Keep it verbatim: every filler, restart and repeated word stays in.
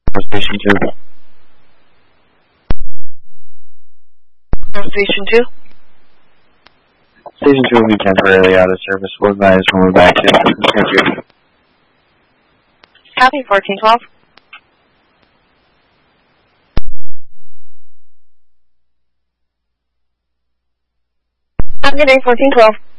Station two. Station two. Station two will be temporarily out of service. We'll advise when we're back in. Thank you. Copy fourteen twelve. Have a good day, fourteen twelve.